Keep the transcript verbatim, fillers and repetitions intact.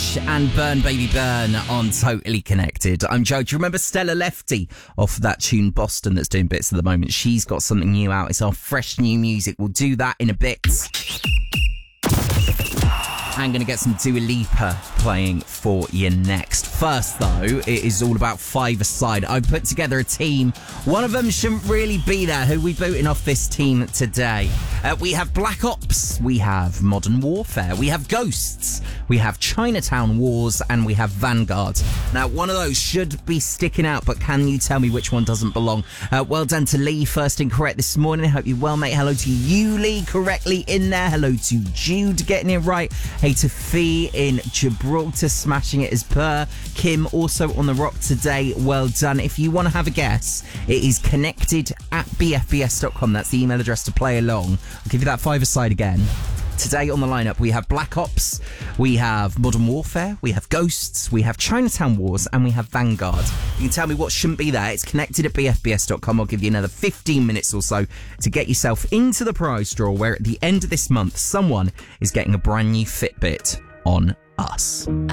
Fresh and Burn Baby Burn on Totally Connected. I'm Joe. Do you remember Stella Lefty off that tune Boston that's doing bits at the moment? She's got something new out. It's our fresh new music. We'll do that in a bit. I'm going to get some Dua Lipa playing for you next. First, though, it is all about five-a-side. I've put together a team. One of them shouldn't really be there. Who are we booting off this team today? Uh, we have Black Ops. We have Modern Warfare. We have Ghosts. We have Chinatown Wars. And we have Vanguard. Now, one of those should be sticking out, but can you tell me which one doesn't belong? Uh, well done to Lee, first incorrect this morning. I hope you're well, mate. Hello to you, Lee, correctly in there. Hello to Jude, getting it right. Hey to Fee in Gibraltar, smashing it as per. Kim also on the rock today. Well done. If you want to have a guess, it is connected at b f b s dot com. That's the email address to play along. I'll give you that five-a-side again. Today on the lineup, we have Black Ops, we have Modern Warfare, we have Ghosts, we have Chinatown Wars, and we have Vanguard. You can tell me what shouldn't be there. It's connected at b f b s dot com. I'll give you another fifteen minutes or so to get yourself into the prize draw, where at the end of this month, someone is getting a brand new Fitbit on us.